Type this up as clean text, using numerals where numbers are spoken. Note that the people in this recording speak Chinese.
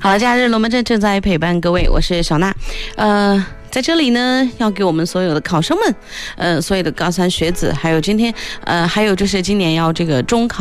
好了，假日龙门阵正在陪伴各位，我是小娜。在这里呢，要给我们所有的考生们，所有的高三学子，还有今天，还有就是今年要这个中考。